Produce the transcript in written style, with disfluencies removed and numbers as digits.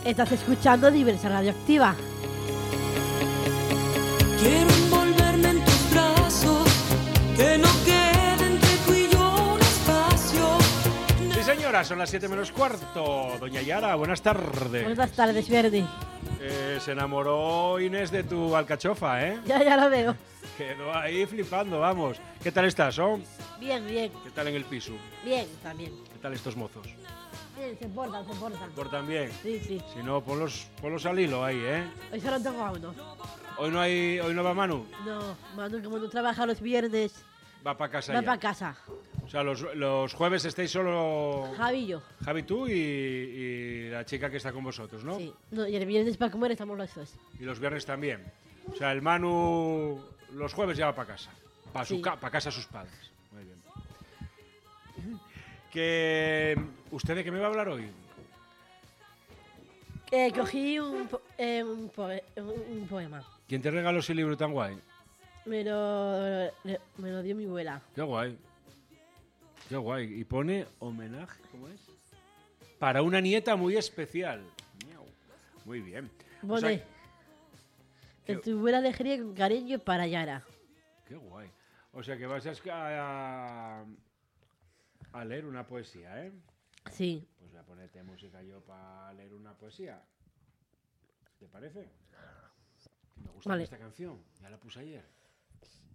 Estás escuchando Diversa Radioactiva. Quiero envolverme en tus brazos, que no quede entre tú y yo un espacio. Sí, señora, son las 7 menos cuarto. Doña Yara, buenas tardes. Buenas tardes, Verdi. Se enamoró Inés de tu alcachofa, ¿eh? Ya lo veo. Quedó ahí flipando, vamos. ¿Qué tal estás, oh? Bien, bien. ¿Qué tal en el piso? Bien, también. ¿Qué tal estos mozos? Bien, se portan. ¿Portan bien? Sí, sí. Si no, ponlos al hilo ahí, ¿eh? Hoy solo tengo a uno. Hoy no va Manu. No, Manu, como no trabaja los viernes, Va para casa va ya. para casa. O sea, los jueves estáis solo Javi y yo. Javi, tú y la chica que está con vosotros, ¿no? Sí. No, y el viernes para comer estamos los dos. Y los viernes también. O sea, el Manu los jueves ya va para casa. Para Sí. casa de sus padres. Muy bien. ¿Usted de qué me va a hablar hoy? Cogí un poema. ¿Quién te regaló ese libro tan guay? Me lo dio mi abuela. Qué guay. Qué guay. Y pone homenaje, ¿cómo es? Para una nieta muy especial. Miau. Muy bien. O sea, Pone, que tu abuela dejaría con cariño para Yara. qué guay. O sea que vas a leer una poesía, ¿eh? Sí. Pues voy a ponerte música yo para leer una poesía. ¿Te parece? Me gusta Vale. esta canción. Ya la puse ayer.